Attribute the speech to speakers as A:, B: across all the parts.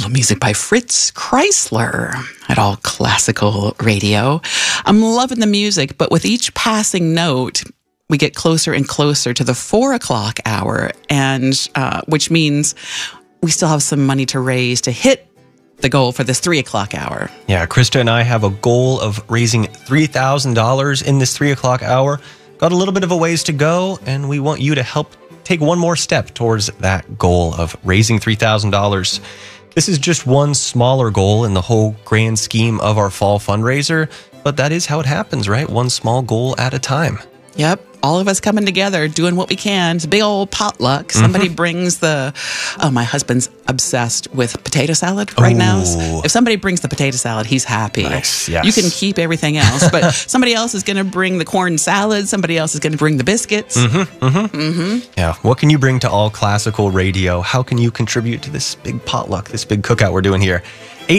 A: little music by Fritz Kreisler at All Classical Radio. I'm loving the music, but with each passing note, we get closer and closer to the 4 o'clock hour, and which means we still have some money to raise to hit the goal for this 3 o'clock hour.
B: Yeah, Krista and I have a goal of raising $3,000 in this 3 o'clock hour. Got a little bit of a ways to go, and we want you to help take one more step towards that goal of raising $3,000. This is just one smaller goal in the whole grand scheme of our fall fundraiser, but that is how it happens, right? One small goal at a time.
A: Yep. All of us coming together, doing what we can. It's a big old potluck. Somebody brings my husband's obsessed with potato salad right now. If somebody brings the potato salad, he's happy.
B: Nice, yes.
A: You can keep everything else, but somebody else is going to bring the corn salad. Somebody else is going to bring the biscuits.
B: Yeah. What can you bring to All Classical Radio? How can you contribute to this big potluck, this big cookout we're doing here?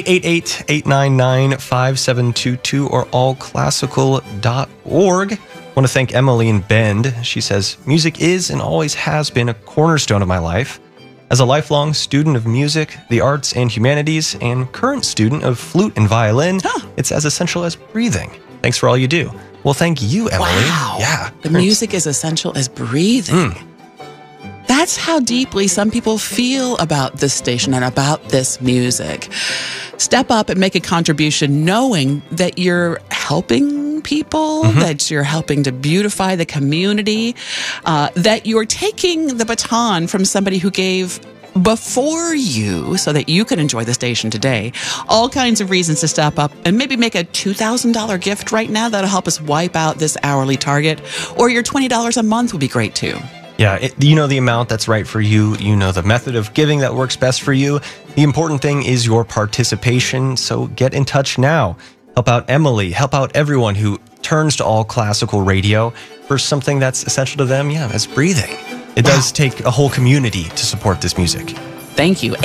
B: 888-899-5722 or allclassical.org. I want to thank Emily in Bend. She says, music is and always has been a cornerstone of my life. As a lifelong student of music, the arts and humanities, and current student of flute and violin, it's as essential as breathing. Thanks for all you do. Well, thank you, Emily.
A: Wow.
B: Yeah.
A: The music is essential as breathing. That's how deeply some people feel about this station and about this music. Step up and make a contribution knowing that you're helping people, that you're helping to beautify the community, that you're taking the baton from somebody who gave before you so that you can enjoy the station today. All kinds of reasons to step up and maybe make a $2,000 gift right now that'll help us wipe out this hourly target, or your $20 a month would be great too.
B: Yeah, you know the amount that's right for you. You know the method of giving that works best for you. The important thing is your participation, so get in touch now. Help out Emily, help out everyone who turns to All Classical Radio for something that's essential to them, as breathing. It does take a whole community to support this music.
A: Thank you.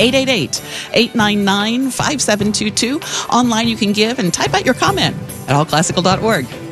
A: 888-899-5722. Online you can give and type out your comment at allclassical.org.